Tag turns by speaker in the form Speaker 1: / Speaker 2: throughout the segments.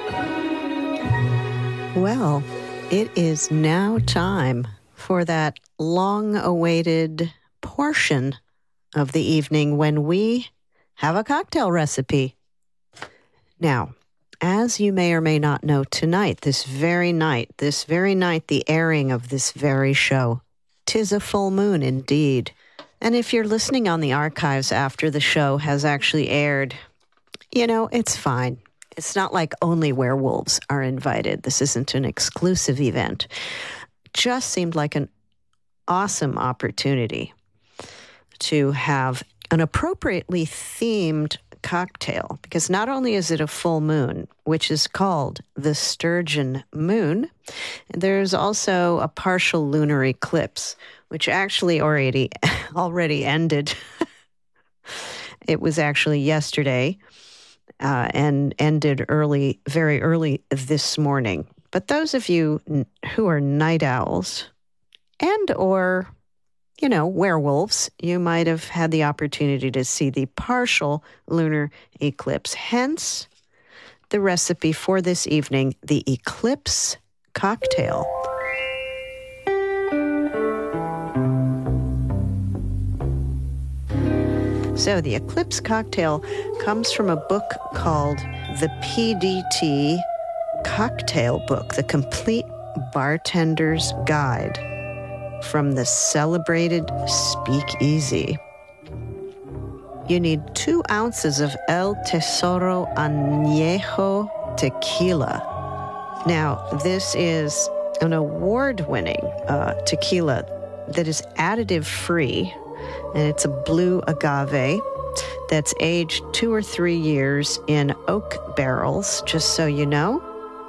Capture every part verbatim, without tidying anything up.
Speaker 1: Well, it is now time for that long-awaited portion of the evening when we have a cocktail recipe. Now, as you may or may not know, tonight, this very night, this very night, the airing of this very show, 'tis a full moon indeed. And if you're listening on the archives after the show has actually aired, you know, it's fine. It's not like only werewolves are invited. This isn't an exclusive event. Just seemed like an awesome opportunity to have an appropriately themed cocktail, because not only is it a full moon, which is called the Sturgeon Moon, there's also a partial lunar eclipse, which actually already already ended. It was actually yesterday. Uh, and ended early, very early this morning. But those of you n- who are night owls and or, you know, werewolves, you might have had the opportunity to see the partial lunar eclipse. Hence, the recipe for this evening, the Eclipse Cocktail. So the Eclipse Cocktail comes from a book called The P D T Cocktail Book, The Complete Bartender's Guide from the celebrated Speakeasy. You need two ounces of El Tesoro Añejo tequila. Now, this is an award-winning uh, tequila that is additive-free, and it's a blue agave that's aged two or three years in oak barrels, just so you know.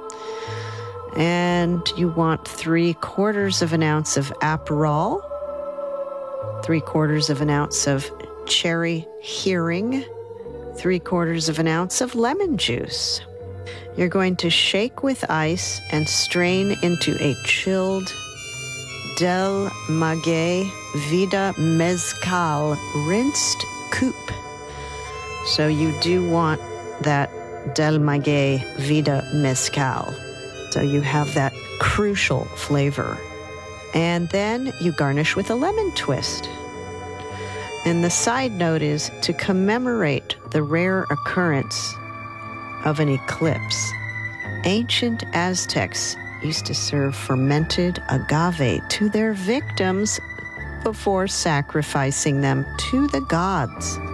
Speaker 1: And you want three quarters of an ounce of Aperol, three quarters of an ounce of cherry heering, three quarters of an ounce of lemon juice. You're going to shake with ice and strain into a chilled Del Maguey Vida Mezcal rinsed coupe. So you do want that Del Maguey Vida Mezcal. So you have that crucial flavor. And then you garnish with a lemon twist. And the side note is to commemorate the rare occurrence of an eclipse. Ancient Aztecs used to serve fermented agave to their victims before sacrificing them to the gods.